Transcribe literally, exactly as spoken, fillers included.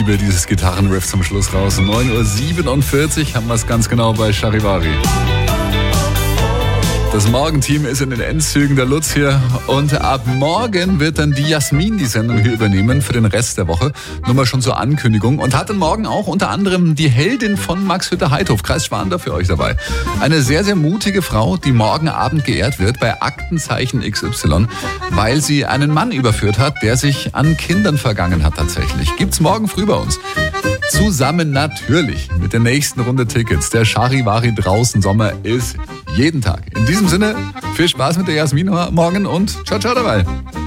wir dieses Gitarrenriff zum Schluss raus. neun Uhr siebenundvierzig haben wir es ganz genau bei Charivari. Das Morgenteam ist in den Endzügen, der Lutz hier. Und ab morgen wird dann die Jasmin die Sendung hier übernehmen für den Rest der Woche. Nur mal schon zur Ankündigung. Und hat dann morgen auch unter anderem die Heldin von Max Hütter-Heithof, Kreis Schwanda, für euch dabei. Eine sehr, sehr mutige Frau, die morgen Abend geehrt wird bei Aktenzeichen X Y, weil sie einen Mann überführt hat, der sich an Kindern vergangen hat tatsächlich. Gibt's morgen früh bei uns. Zusammen natürlich mit der nächsten Runde Tickets. Der Charivari draußen Sommer ist jeden Tag. In diesem Sinne, viel Spaß mit der Jasmin morgen und ciao, ciao dabei.